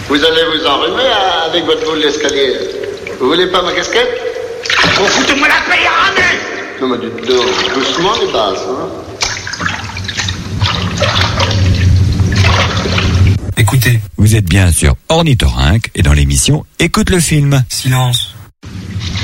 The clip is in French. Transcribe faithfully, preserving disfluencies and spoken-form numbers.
Vous allez vous enrhumer hein, avec votre boule d'escalier. Vous voulez pas ma casquette? Oh, foutez-moi la paix, Aramis! Non, mais dites donc, doucement les basses, hein. Écoutez. Vous êtes bien sur Ornithorynque et dans l'émission Écoute le film. Silence.